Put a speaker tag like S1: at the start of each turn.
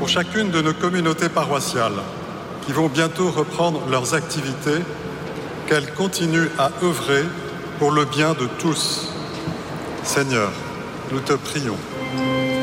S1: pour chacune de nos communautés paroissiales qui vont bientôt reprendre leurs activités, qu'elles continuent à œuvrer pour le bien de tous. Seigneur, nous te prions.